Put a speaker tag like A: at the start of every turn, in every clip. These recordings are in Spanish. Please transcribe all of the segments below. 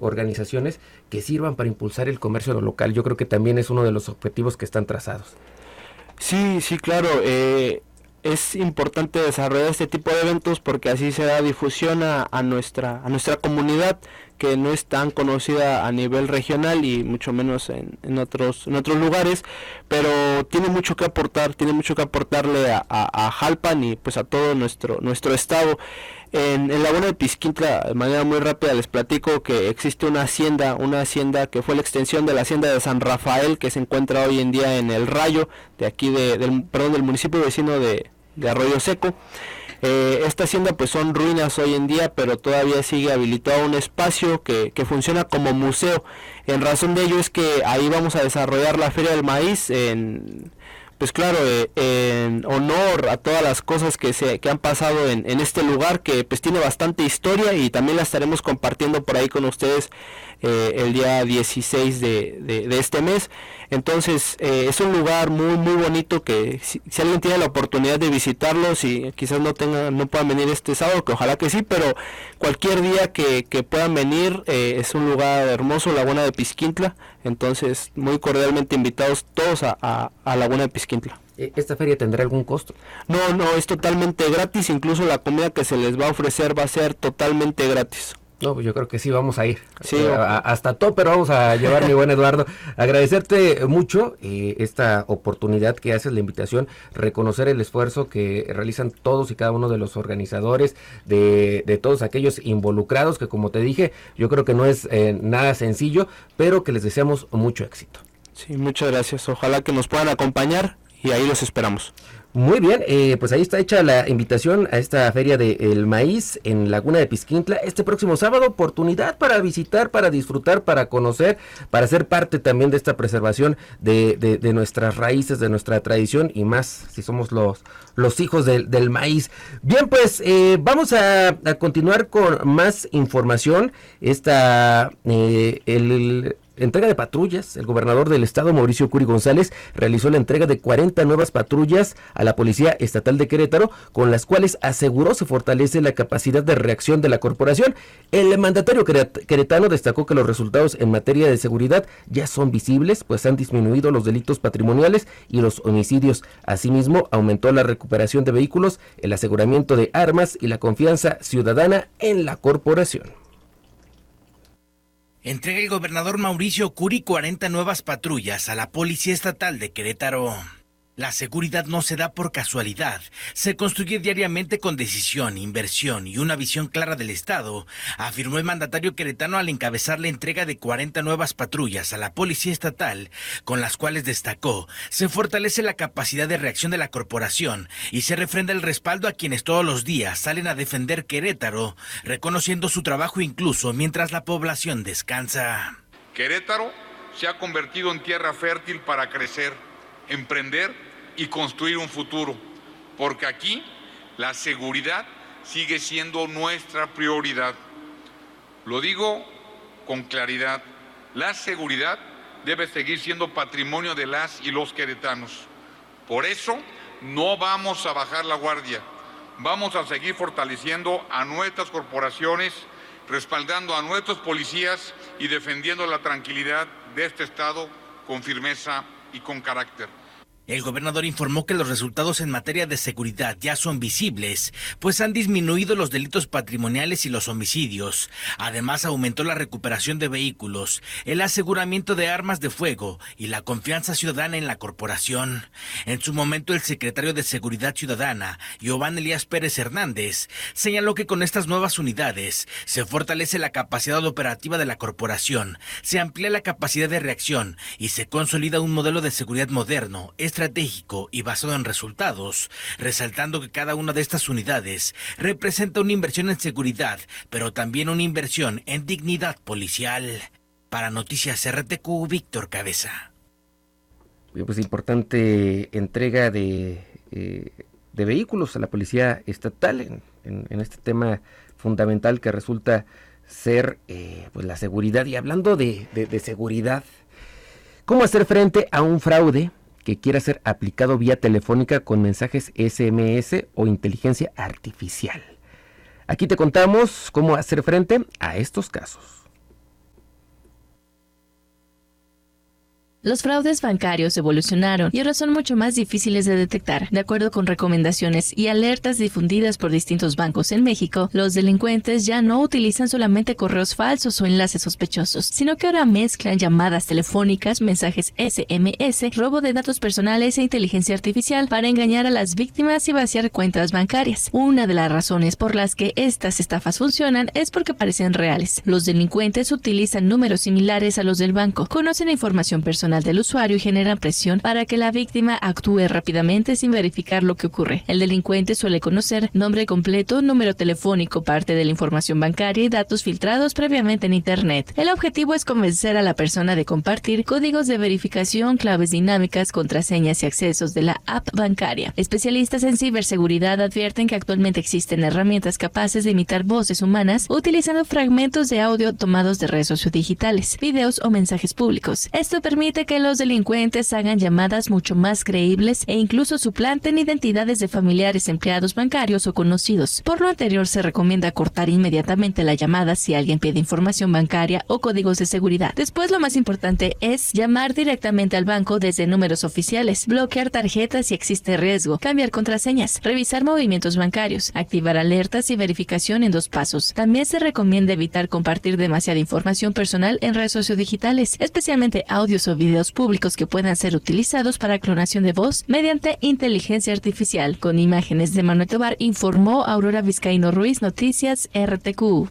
A: organizaciones que sirvan para impulsar el comercio local. Yo creo que también es uno de los objetivos que están trazados.
B: Sí, sí, claro. Es importante desarrollar este tipo de eventos porque así se da difusión a nuestra comunidad, que no es tan conocida a nivel regional y mucho menos en otros lugares, pero tiene mucho que aportarle a Jalpan y pues a todo nuestro estado. En Laguna de Pisquintla, de manera muy rápida les platico que existe una hacienda que fue la extensión de la hacienda de San Rafael, que se encuentra hoy en día en el Rayo, de aquí del municipio vecino de Arroyo Seco. Esta hacienda pues son ruinas hoy en día, pero todavía sigue habilitado un espacio que funciona como museo. En razón de ello es que ahí vamos a desarrollar la Feria del Maíz pues claro, en honor a todas las cosas que han pasado en este lugar, que pues tiene bastante historia, y también la estaremos compartiendo por ahí con ustedes el día 16 de este mes. Entonces es un lugar muy muy bonito que si alguien tiene la oportunidad de visitarlo, si quizás no puedan venir este sábado, que ojalá que sí, pero cualquier día que puedan venir, es un lugar hermoso, Laguna de Pisquintla. Entonces muy cordialmente invitados todos a Laguna de Pisquintla.
A: ¿Esta feria tendrá algún costo?
B: No, es totalmente gratis, incluso la comida que se les va a ofrecer va a ser totalmente gratis.
A: No, pues yo creo que sí, vamos a ir.
B: Sí,
A: hasta Topper vamos a llevar, mi buen Eduardo. Agradecerte mucho esta oportunidad que haces, la invitación, reconocer el esfuerzo que realizan todos y cada uno de los organizadores, de todos aquellos involucrados, que como te dije, yo creo que no es nada sencillo, pero que les deseamos mucho éxito.
B: Sí, muchas gracias. Ojalá que nos puedan acompañar y ahí los esperamos.
A: Muy bien, pues ahí está hecha la invitación a esta Feria del Maíz en Laguna de Pisquintla este próximo sábado. Oportunidad para visitar, para disfrutar, para conocer, para ser parte también de esta preservación de nuestras raíces, de nuestra tradición, y más si somos los hijos del maíz. Bien, pues vamos a continuar con más información. Entrega de patrullas. El gobernador del estado, Mauricio Curi González, realizó la entrega de 40 nuevas patrullas a la Policía Estatal de Querétaro, con las cuales aseguró se fortalece la capacidad de reacción de la corporación. El mandatario queretano destacó que los resultados en materia de seguridad ya son visibles, pues han disminuido los delitos patrimoniales y los homicidios. Asimismo, aumentó la recuperación de vehículos, el aseguramiento de armas y la confianza ciudadana en la corporación.
C: Entrega el gobernador Mauricio Curi 40 nuevas patrullas a la Policía Estatal de Querétaro. La seguridad no se da por casualidad, se construye diariamente con decisión, inversión y una visión clara del Estado, afirmó el mandatario queretano al encabezar la entrega de 40 nuevas patrullas a la Policía Estatal, con las cuales destacó, se fortalece la capacidad de reacción de la corporación y se refrenda el respaldo a quienes todos los días salen a defender Querétaro, reconociendo su trabajo incluso mientras la población descansa.
D: Querétaro se ha convertido en tierra fértil para crecer, emprender y construir un futuro, porque aquí la seguridad sigue siendo nuestra prioridad. Lo digo con claridad, la seguridad debe seguir siendo patrimonio de las y los queretanos. Por eso no vamos a bajar la guardia, vamos a seguir fortaleciendo a nuestras corporaciones, respaldando a nuestros policías y defendiendo la tranquilidad de este estado con firmeza y con carácter.
C: El gobernador informó que los resultados en materia de seguridad ya son visibles, pues han disminuido los delitos patrimoniales y los homicidios. Además, aumentó la recuperación de vehículos, el aseguramiento de armas de fuego y la confianza ciudadana en la corporación. En su momento, el secretario de Seguridad Ciudadana, Giovanni Elías Pérez Hernández, señaló que con estas nuevas unidades se fortalece la capacidad operativa de la corporación, se amplía la capacidad de reacción y se consolida un modelo de seguridad moderno, estratégico y basado en resultados, resaltando que cada una de estas unidades representa una inversión en seguridad, pero también una inversión en dignidad policial. Para Noticias RTQ, Víctor Cabeza.
A: Pues importante entrega de vehículos a la Policía Estatal en este tema fundamental que resulta ser pues la seguridad. Y hablando de seguridad, ¿cómo hacer frente a un fraude que quiera ser aplicado vía telefónica con mensajes SMS o inteligencia artificial? Aquí te contamos cómo hacer frente a estos casos.
E: Los fraudes bancarios evolucionaron y ahora son mucho más difíciles de detectar. De acuerdo con recomendaciones y alertas difundidas por distintos bancos en México, los delincuentes ya no utilizan solamente correos falsos o enlaces sospechosos, sino que ahora mezclan llamadas telefónicas, mensajes SMS, robo de datos personales e inteligencia artificial para engañar a las víctimas y vaciar cuentas bancarias. Una de las razones por las que estas estafas funcionan es porque parecen reales. Los delincuentes utilizan números similares a los del banco, conocen la información personal del usuario y generan presión para que la víctima actúe rápidamente sin verificar lo que ocurre. El delincuente suele conocer nombre completo, número telefónico, parte de la información bancaria y datos filtrados previamente en Internet. El objetivo es convencer a la persona de compartir códigos de verificación, claves dinámicas, contraseñas y accesos de la app bancaria. Especialistas en ciberseguridad advierten que actualmente existen herramientas capaces de imitar voces humanas utilizando fragmentos de audio tomados de redes sociodigitales, videos o mensajes públicos. Esto permite que los delincuentes hagan llamadas mucho más creíbles e incluso suplanten identidades de familiares, empleados bancarios o conocidos. Por lo anterior, se recomienda cortar inmediatamente la llamada si alguien pide información bancaria o códigos de seguridad. Después, lo más importante es llamar directamente al banco desde números oficiales, bloquear tarjetas si existe riesgo, cambiar contraseñas, revisar movimientos bancarios, activar alertas y verificación en 2 pasos. También se recomienda evitar compartir demasiada información personal en redes sociodigitales, especialmente audios o videos públicos que puedan ser utilizados para clonación de voz mediante inteligencia artificial. Con imágenes de Manuel Tobar, informó Aurora Vizcaíno Ruiz, Noticias RTQ.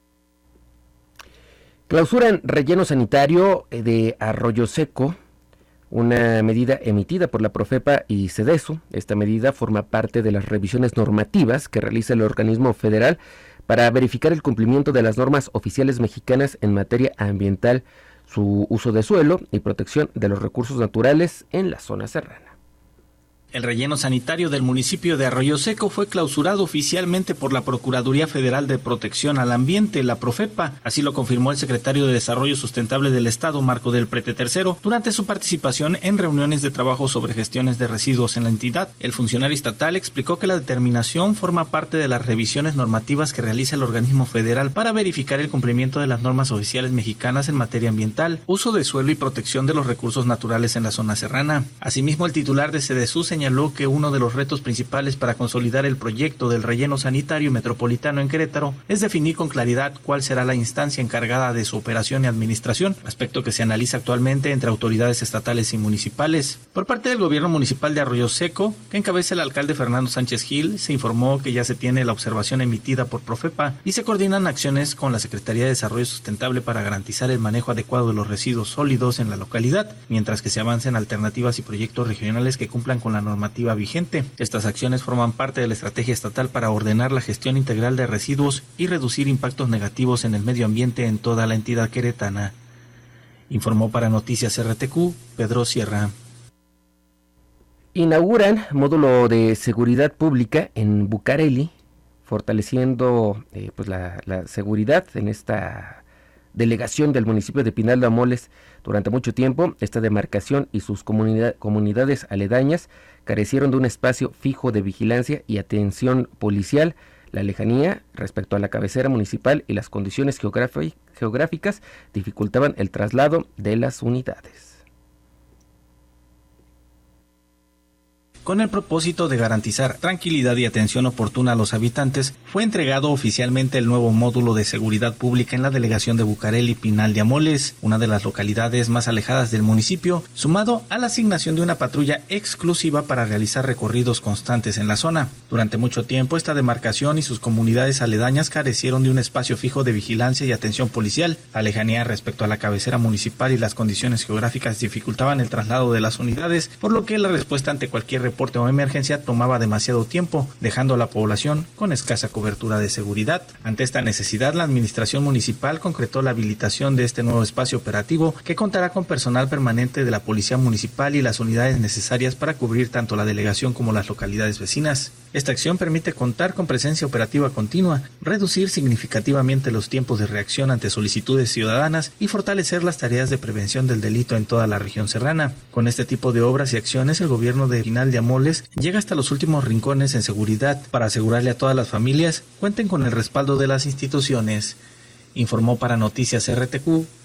A: Clausuran relleno sanitario de Arroyo Seco, una medida emitida por la Profepa y Sedeso. Esta medida forma parte de las revisiones normativas que realiza el organismo federal para verificar el cumplimiento de las normas oficiales mexicanas en materia ambiental, su uso de suelo y protección de los recursos naturales en la zona serrana.
F: El relleno sanitario del municipio de Arroyo Seco fue clausurado oficialmente por la Procuraduría Federal de Protección al Ambiente, la Profepa. Así lo confirmó el secretario de Desarrollo Sustentable del Estado, Marco del Prete III, durante su participación en reuniones de trabajo sobre gestiones de residuos en la entidad. El funcionario estatal explicó que la determinación forma parte de las revisiones normativas que realiza el organismo federal para verificar el cumplimiento de las normas oficiales mexicanas en materia ambiental, uso de suelo y protección de los recursos naturales en la zona serrana. Asimismo, el titular de Sedesu señaló que uno de los retos principales para consolidar el proyecto del relleno sanitario metropolitano en Querétaro es definir con claridad cuál será la instancia encargada de su operación y administración, aspecto que se analiza actualmente entre autoridades estatales y municipales. Por parte del gobierno municipal de Arroyo Seco, que encabeza el alcalde Fernando Sánchez Gil, se informó que ya se tiene la observación emitida por Profepa y se coordinan acciones con la Secretaría de Desarrollo Sustentable para garantizar el manejo adecuado de los residuos sólidos en la localidad, mientras que se avancen alternativas y proyectos regionales que cumplan con la normativa vigente. Estas acciones forman parte de la estrategia estatal para ordenar la gestión integral de residuos y reducir impactos negativos en el medio ambiente en toda la entidad queretana. Informó para Noticias RTQ, Pedro Sierra.
A: Inauguran módulo de seguridad pública en Bucareli, fortaleciendo la seguridad en esta delegación del municipio de Pinal de Amoles. Durante mucho tiempo, esta demarcación y sus comunidades aledañas carecieron de un espacio fijo de vigilancia y atención policial. La lejanía respecto a la cabecera municipal y las condiciones geográficas dificultaban el traslado de las unidades.
F: Con el propósito de garantizar tranquilidad y atención oportuna a los habitantes, fue entregado oficialmente el nuevo módulo de seguridad pública en la delegación de Bucareli Pinal de Amoles, una de las localidades más alejadas del municipio, sumado a la asignación de una patrulla exclusiva para realizar recorridos constantes en la zona. Durante mucho tiempo, esta demarcación y sus comunidades aledañas carecieron de un espacio fijo de vigilancia y atención policial. La lejanía respecto a la cabecera municipal y las condiciones geográficas dificultaban el traslado de las unidades, por lo que la respuesta ante cualquier reporte o emergencia tomaba demasiado tiempo, dejando a la población con escasa cobertura de seguridad. Ante esta necesidad, la administración municipal concretó la habilitación de este nuevo espacio operativo que contará con personal permanente de la Policía Municipal y las unidades necesarias para cubrir tanto la delegación como las localidades vecinas. Esta acción permite contar con presencia operativa continua, reducir significativamente los tiempos de reacción ante solicitudes ciudadanas y fortalecer las tareas de prevención del delito en toda la región serrana. Con este tipo de obras y acciones, el gobierno de Pinal de Amoles llega hasta los últimos rincones en seguridad para asegurarle a todas las familias cuenten con el respaldo de las instituciones. Informó para Noticias RTQ,